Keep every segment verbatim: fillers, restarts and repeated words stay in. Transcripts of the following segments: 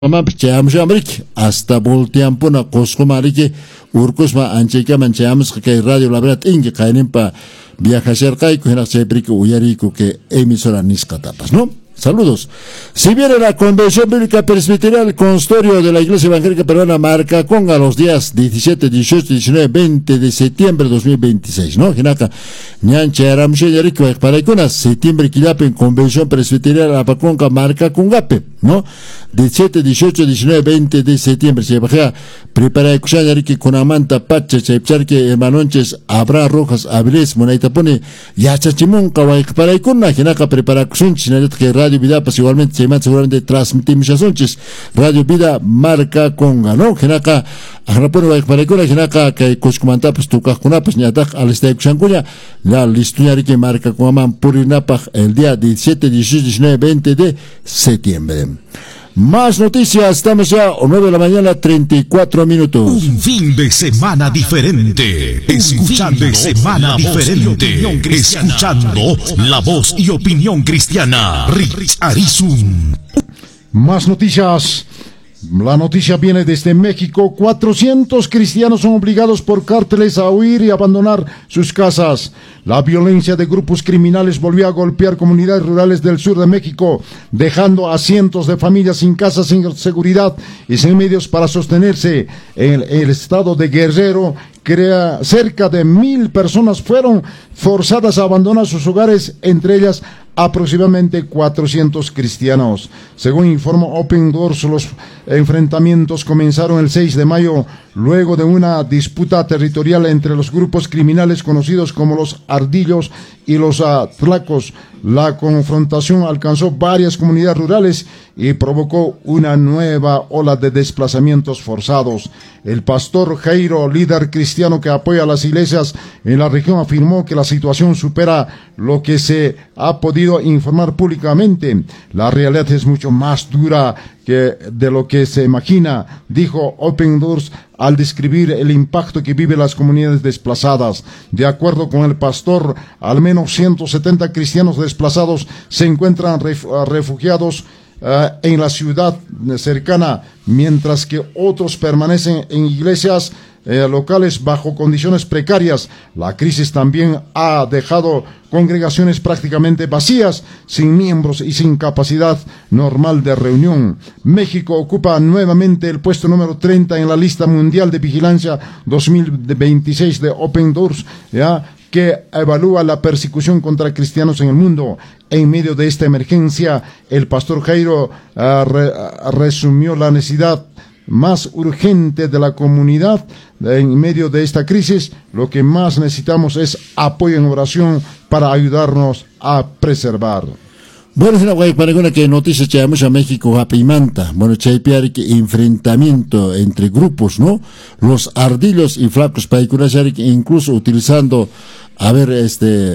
Ama chayamshamrik hasta volteampuna qusqumariki urkusma anchaykaman chayamsqa kay radio labrat ingi qaynimpa viajasharqayku hinaq chaypiriki uyariku que emisora nisqatapas, ¿no? Saludos. Si viene la Convención Bíblica Presbiterial Consistorio de la Iglesia Evangélica Peruana Marcaconga los días diecisiete, dieciocho, diecinueve, veinte de septiembre de dos mil veintiséis, ¿no? Hinaka ñancha aramshe yariko ekparaikuna septiembre killapen Convención Presbiterial Apaconga Marcacongape, ¿no? diecisiete, dieciocho, diecinueve, veinte de septiembre se baja prepara kushan yariki kunamanta pacha chaypcharke hermanonches Abra Rojas Avilés Monaitapone yachachimun kawa ekparaikuna hinaka prepara kushan chinalet que Radio Vida, pues igualmente se llama seguramente transmitimos a Sonches Radio Vida Marcaconga, ¿no? Genaka Ajrapone va a exparecona genaka que coscumanta pues tu cajuna pues ñatak al este xancuña la listuñari que Marcaconga purinapaj el día diecisiete, dieciocho, diecinueve, veinte de septiembre. Más noticias, estamos ya a nueve de la mañana, treinta y cuatro minutos. Un fin de semana diferente. Escuchando de semana diferente. Escuchando la voz y opinión cristiana. Rich Arizun. Más noticias. La noticia viene desde México. cuatrocientos cristianos son obligados por cárteles a huir y abandonar sus casas. La violencia de grupos criminales volvió a golpear comunidades rurales del sur de México, dejando a cientos de familias sin casa, sin seguridad y sin medios para sostenerse. En el estado de Guerrero, crea, cerca de mil personas fueron forzadas a abandonar sus hogares, entre ellas aproximadamente cuatrocientos cristianos. Según informó Open Doors, los enfrentamientos comenzaron el seis de mayo, luego de una disputa territorial entre los grupos criminales conocidos como los Ardillos y los uh, Tlacos. La confrontación alcanzó varias comunidades rurales y provocó una nueva ola de desplazamientos forzados. El pastor Jairo, líder cristiano que apoya a las iglesias en la región, afirmó que la situación supera lo que se ha podido informar públicamente. La realidad es mucho más dura que de lo que se imagina, dijo Open Doors al describir el impacto que viven las comunidades desplazadas. De acuerdo con el pastor, al menos ciento setenta cristianos desplazados se encuentran ref, refugiados Uh, en la ciudad cercana, mientras que otros permanecen en iglesias eh, locales bajo condiciones precarias. La crisis también ha dejado congregaciones prácticamente vacías, sin miembros y sin capacidad normal de reunión. México ocupa nuevamente el puesto número treinta en la lista mundial de vigilancia dos mil veintiséis de Open Doors, ¿ya?, que evalúa la persecución contra cristianos en el mundo. En medio de esta emergencia, el pastor Jairo uh, re, uh, resumió la necesidad más urgente de la comunidad. En medio de esta crisis, lo que más necesitamos es apoyo en oración para ayudarnos a preservar. Bueno, es una guay para que noticias llegamos a México a Pimanta. Bueno, chaypiar que enfrentamiento entre grupos, ¿no? Los Ardillos y Flacos Paikuras, incluso utilizando, a ver, este,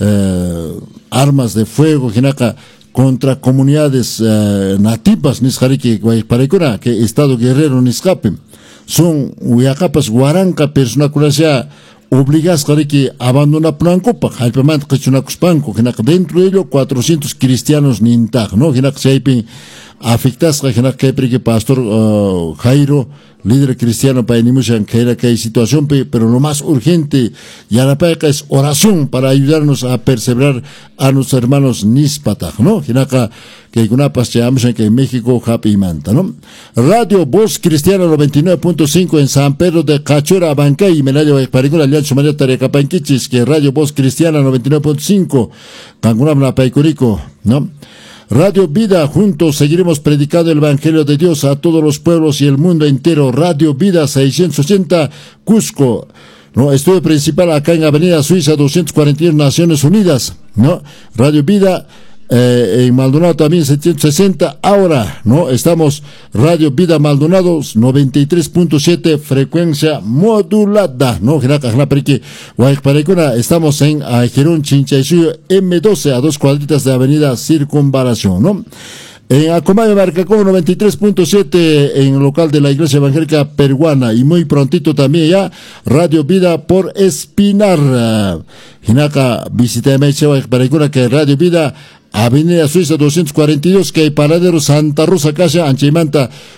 eh, armas de fuego, genaka, contra comunidades eh, nativas, nisjariki, guay para que Estado Guerrero niscapen. Son huyacapas guaranca, persona curasia, obligas que abandona Plancopa, Alpamant Kachunacuspanco, que dentro de ello cuatrocientos cristianos nintag, ¿no? Que se afectas que pastor uh, Jairo, líder cristiano para inimusian que era que hay situación, pero lo más urgente y arapaca es oración para ayudarnos a perseverar a nuestros hermanos Nispatag, ¿no? Hinaka que una pasamos que en México Happy Manta, ¿no? Radio Voz Cristiana noventa y nueve punto cinco en San Pedro de Cachora, Bancay y Menayo de Paricula, Alianza María Tarecapanquichis, que Radio Voz Cristiana noventa y nueve punto cinco, Cangunamla Paicurico, ¿no? Radio Vida, juntos seguiremos predicando el Evangelio de Dios a todos los pueblos y el mundo entero. Radio Vida seiscientos ochenta, Cusco, ¿no? Estudio principal acá en Avenida Suiza doscientos cuarenta y uno, Naciones Unidas, ¿no? Radio Vida, eh, en Maldonado también setecientos sesenta, ahora, ¿no? Estamos Radio Vida Maldonado noventa y tres punto siete, frecuencia modulada, ¿no? Estamos en Ajerón Chinchaysuyo M doce, a dos cuadritas de Avenida Circunvalación, ¿no? En Acomayo Marcaconga noventa y tres punto siete en el local de la Iglesia Evangélica Peruana, y muy prontito también ya Radio Vida por Espinar. Hinaka visita que Radio Vida Avenida Suiza doscientos cuarenta y dos, que hay paradero Santa Rosa Casa, Anchaimanta,